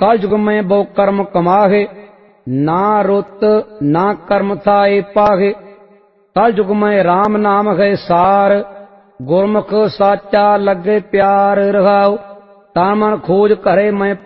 कल युग में बहु कर्म कमाहे, ना रुत ना कर्म थाए पाहे। कल युग में राम नाम है सार, गुरमुख साचा लगे प्यार रहाओ। तान मन खोज करे मैं